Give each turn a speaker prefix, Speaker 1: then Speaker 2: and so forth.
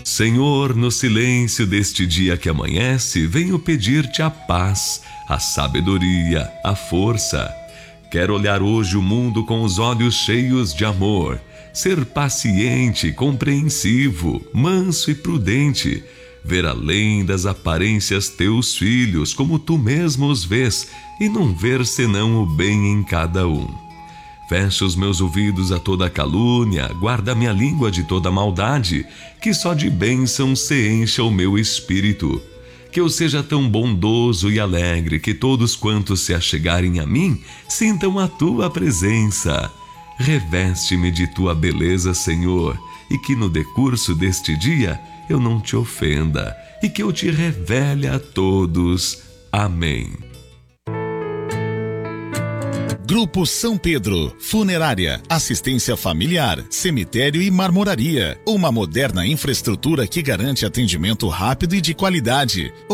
Speaker 1: Senhor, no silêncio deste dia que amanhece, venho pedir-te a paz, a sabedoria, a força. Quero olhar hoje o mundo com os olhos cheios de amor, ser paciente, compreensivo, manso e prudente, ver além das aparências teus filhos como tu mesmo os vês e não ver senão o bem em cada um. Fecha os meus ouvidos a toda calúnia, guarda minha língua de toda maldade, que só de bênção se encha o meu espírito. Que eu seja tão bondoso e alegre que todos quantos se achegarem a mim sintam a tua presença. Reveste-me de tua beleza, Senhor, e que no decurso deste dia eu não te ofenda, e que eu te revele a todos. Amém.
Speaker 2: Grupo São Pedro, Funerária, Assistência Familiar, Cemitério e Marmoraria. Uma moderna infraestrutura que garante atendimento rápido e de qualidade.